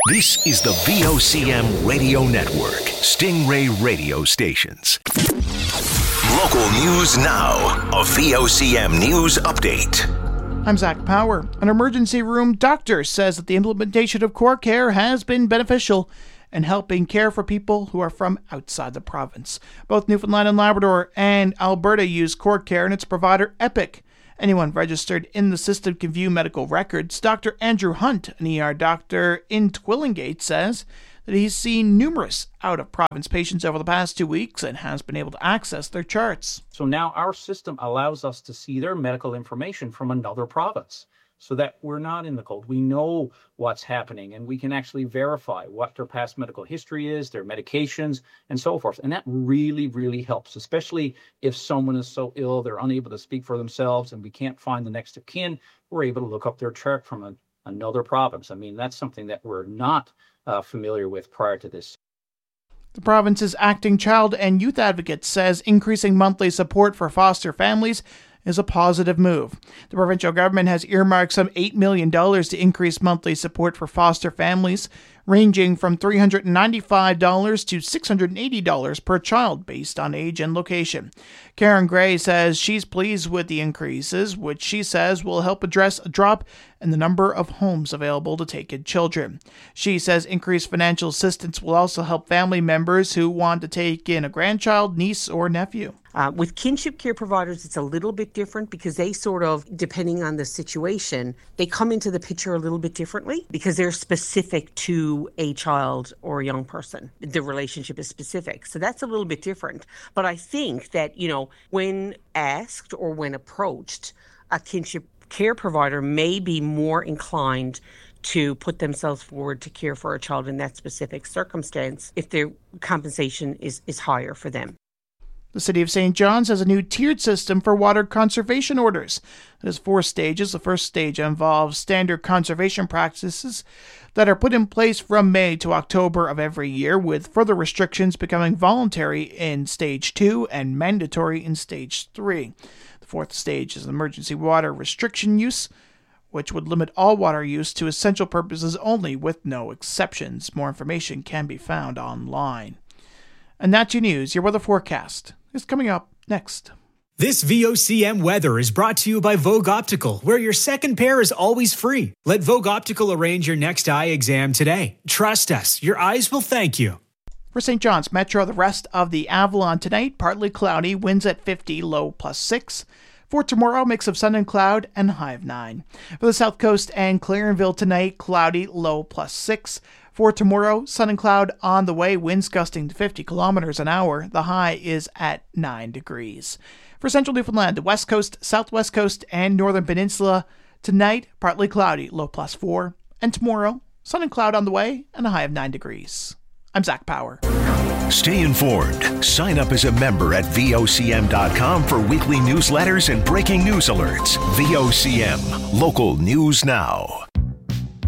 This is the VOCM Radio Network, Stingray radio stations. Local news now, a VOCM news update. I'm Zach Power. An emergency room doctor says that the implementation of CoreCare has been beneficial in helping care for people who are from outside the province. Both Newfoundland and Labrador and Alberta use CoreCare and its provider Epic. Anyone registered in the system can view medical records. Dr. Andrew Hunt, an ER doctor in Twillingate, says that he's seen numerous out-of-province patients over the past 2 weeks and has been able to access their charts. So now our system allows us to see their medical information from another province so that we're not in the cold. We know what's happening and we can actually verify what their past medical history is, their medications, and so forth. And that really, really helps, especially if someone is so ill they're unable to speak for themselves and we can't find the next of kin. We're able to look up their chart from another province. I mean, that's something that we're not familiar with prior to this. The province's acting child and youth advocate says increasing monthly support for foster families is a positive move. The provincial government has earmarked some $8 million to increase monthly support for foster families, ranging from $395 to $680 per child based on age and location. Karen Gray says she's pleased with the increases, which she says will help address a drop in the number of homes available to take in children. She says increased financial assistance will also help family members who want to take in a grandchild, niece, or nephew. With kinship care providers, it's a little bit different because they sort of, depending on the situation, they come into the picture a little bit differently because they're specific to a child or a young person. The relationship is specific. So that's a little bit different. But I think that, when asked or when approached, a kinship care provider may be more inclined to put themselves forward to care for a child in that specific circumstance if their compensation is higher for them. The City of St. John's has a new tiered system for water conservation orders. There's 4 stages. The first stage involves standard conservation practices that are put in place from May to October of every year, with further restrictions becoming voluntary in Stage 2 and mandatory in Stage 3. The 4th stage is emergency water restriction use, which would limit all water use to essential purposes only with no exceptions. More information can be found online. And that's your news. Your weather forecast is coming up next. This VOCM weather is brought to you by Vogue Optical, where your second pair is always free. Let Vogue Optical arrange your next eye exam today. Trust us, your eyes will thank you. For St. John's Metro, the rest of the Avalon tonight, partly cloudy, winds at 50, low +6. For tomorrow, mix of sun and cloud and high of 9. For the South Coast and Clarenville tonight, cloudy, low +6. For tomorrow, sun and cloud on the way, winds gusting to 50 kilometers an hour. The high is at 9 degrees. For central Newfoundland, the west coast, southwest coast, and northern peninsula, tonight, partly cloudy, low +4. And tomorrow, sun and cloud on the way, and a high of 9 degrees. I'm Zach Power. Stay informed. Sign up as a member at VOCM.com for weekly newsletters and breaking news alerts. VOCM, local news now.